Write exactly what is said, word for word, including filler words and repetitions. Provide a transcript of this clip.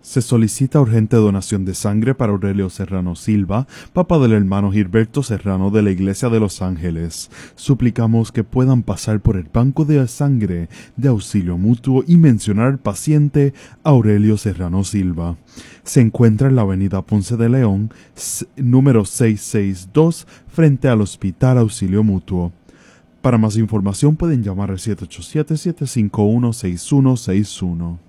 Se solicita urgente donación de sangre para Aurelio Serrano Silva, papá del hermano Gilberto Serrano de la Iglesia de Los Ángeles. Suplicamos que puedan pasar por el banco de sangre de Auxilio Mutuo y mencionar al paciente Aurelio Serrano Silva. Se encuentra en la avenida Ponce de León, número seiscientos sesenta y dos, frente al Hospital Auxilio Mutuo. Para más información pueden llamar al siete ocho siete, siete cinco uno, seis uno seis uno.